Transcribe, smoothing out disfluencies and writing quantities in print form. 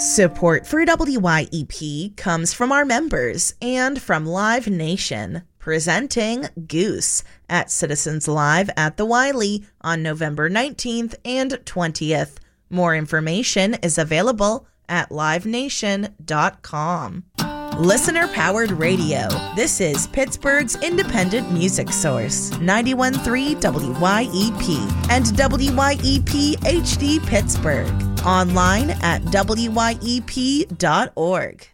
Support for WYEP comes from our members and from Live Nation, presenting Goose at Citizens Live at the Wiley on November 19th and 20th. More information is available at livenation.com. Listener-powered radio. This is Pittsburgh's independent music source, 91.3 WYEP and WYEP HD Pittsburgh. Online at wyep.org.